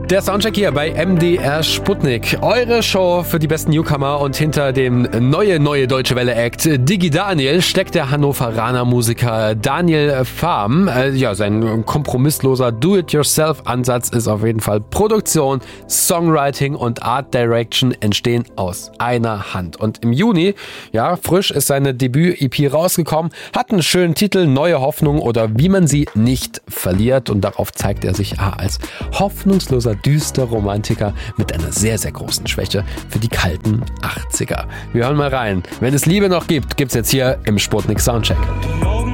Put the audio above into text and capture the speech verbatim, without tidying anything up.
Der Soundcheck hier bei M D R Sputnik. Eure Show für die besten Newcomer, und hinter dem neue, neue Deutsche Welle Act Digi Daniel steckt der Hannoveraner Musiker Daniel Farm. Äh, ja, sein kompromissloser Do-it-yourself-Ansatz ist auf jeden Fall Produktion, Songwriting und Art Direction entstehen aus einer Hand. Und im Juni, ja, frisch ist seine Debüt-E P rausgekommen, hat einen schönen Titel, Neue Hoffnung oder Wie man sie nicht verliert, und darauf zeigt er sich ah, als hoffnungsloser düsterer Romantiker mit einer sehr, sehr großen Schwäche für die kalten achtziger. Wir hören mal rein. Wenn es Liebe noch gibt, gibt's jetzt hier im Sputnik Soundcheck.